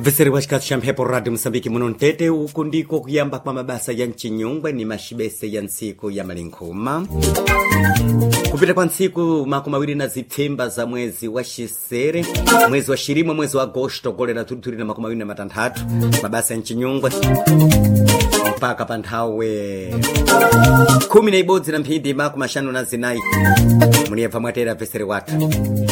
Veseri wachikati cha mphepo Radio Msambiki muno ntete uku ndiko kuyamba kwa mabasa ya mchinyungwe ni mashibese ya ntsiku ya malinkhuma. Kupita kwa ntsiku makumawiri na zipfemba za mwezi wa Shisere, mwezi wa Shirimo, mwezi wa Agosto kolera tulituli na makumawiri na matanthatu mabasa ya mchinyungwe mpaka panthawe 11 na mphindi makumashanu na zinayi muniyepha mwatera veseri watu.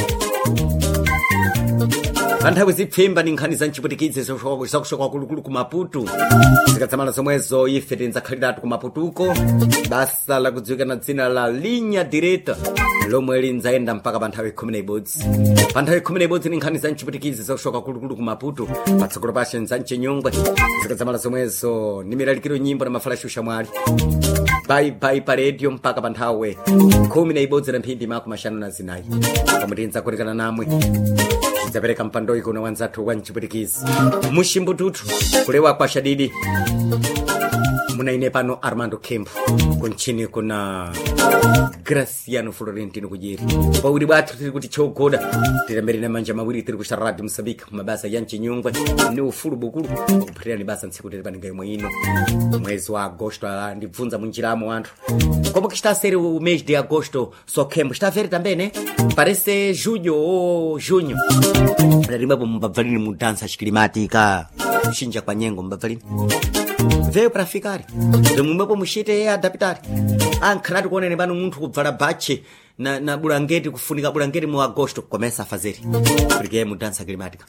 Panthawe zipfemba ni nkhani za nchiputikizi zakushoka kulukulu ku Maputo. Zikatsamala zomwezo ife tinzakhaliratu ku Maputuko. Basa la kudziwika na dzina la linha direta lomwe linzaenda mpaka panthawe 11. Panthawe 11 ni nkhani za nchiputikizi zakushoka kulukulu ku Maputo. Patsogolo pashe nza mchinyungwe. Zikatsamala zomwezo ni milalikiro nyimbo na mafalashusha mwali. Bye bye pa radio mpaka panthawe 11 na mphindi makumashanu na zinayi. Pamutinza kulikana namwe zapereka mpando iko na wanzatu wa nchiputikizi mushimbututu kulewa kwa shadidi munaine pano Armando Kempo kunchini kuna Graciano Florentino kujiri pauli batu tiri kuti chogoda tirembere na manja mawiri tiri kusha Radio Msambiki mabasa ya nchinyungwe ni ufulu bukulu kupatira ni basa ntsiku tiri paninga imwe ino mwezi wa Agosto ndibvunza munjiramo wantu como que está a ser o mês de agosto só Kempo está a ver também né parece julho ou junho rimbapo mbabvalini mudansa climática kushinja kwa nyengo mbabvalini veio pra ficar mumbapo mushite ya adaptar ankhanati kuonene pano munthu kubvala bache na bulangeti kufunika bulangeti mu Agosto começa a fazer porque é mudança climática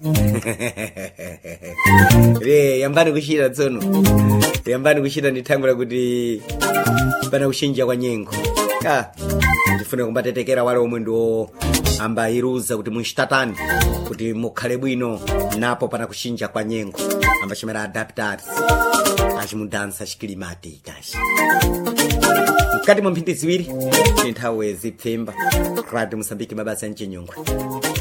yambani kushira tsono yambani kushira ndithangula kuti pana kushinja kwa nyengo ndifune kumbatetekera wale omwe ndo amba iruza kuti munchitatani kuti mukhale bwino napo pana kushinja kwa nyengo amba chimera adaptar achimudansa climática mkati mwa mphindi ziwiri ni nthawe zipfemba Radio Msambiki mabasa ya mchinyungwe.